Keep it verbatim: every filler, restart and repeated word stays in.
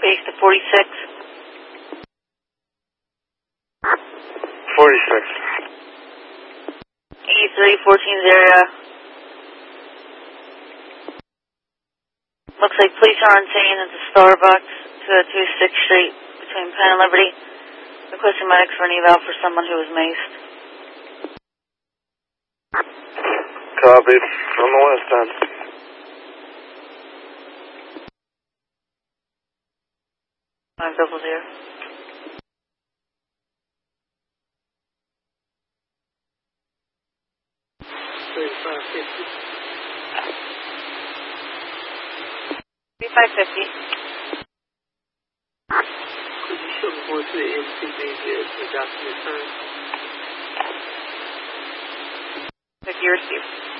base to forty-six. forty-six. eighty-three, fourteen's area. Looks like police are on scene at the Starbucks, two oh two sixth Street, between Penn and Liberty. Requesting medics for an eval for someone who was maced. Copy. On the west end. Five double zero. thirty-five fifty. thirty-five fifty. Could you show me going to the M C B to document time? fifty received.